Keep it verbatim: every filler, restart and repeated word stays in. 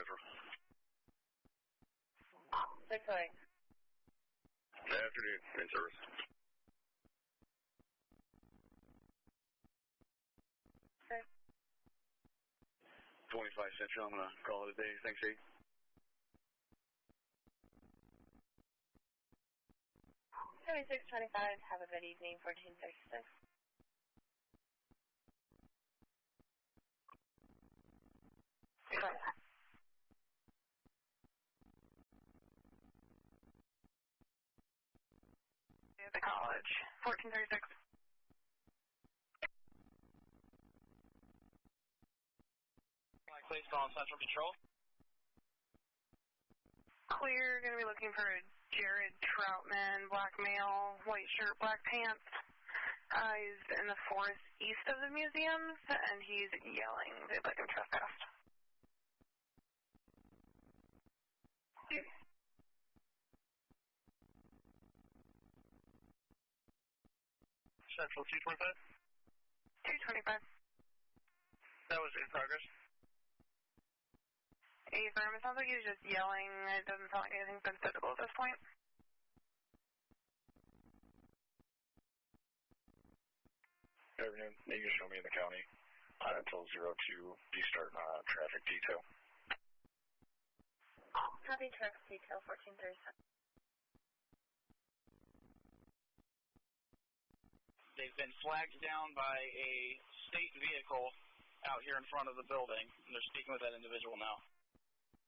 Central. six oh eight. Good afternoon, main service. Okay. twenty-five Central, I'm going to call it a day. Thanks, eight. seventy-six twenty-five, have a good evening, fourteen thirty-six. At the college, fourteen thirty-six. Please call on Central Control. Clear, going to be looking for a Jared Troutman, black male, white shirt, black pants. Uh, he's in the forest east of the museums, and he's yelling. They'd like him trespassed. Central two twenty-five. two twenty-five. That was in progress. Affirm, it sounds like he's just yelling. It doesn't sound like anything's been physical at this point. Good afternoon. You can show me in the county uh, until zero two. Be starting uh, traffic detail. Copy traffic detail, fourteen thirty-seven. They've been flagged down by a state vehicle out here in front of the building, and they're speaking with that individual now.